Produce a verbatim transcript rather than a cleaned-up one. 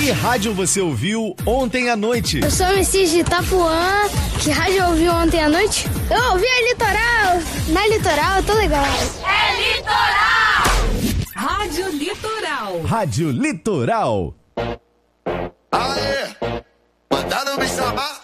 Que rádio você ouviu ontem à noite? Eu sou o Messias de Itapuã. Que rádio eu ouvi ontem à noite? Eu ouvi a Litoral. Na Litoral eu tô legal. É Litoral! Rádio Litoral. Rádio Litoral. Aê! Mandaram me chamar.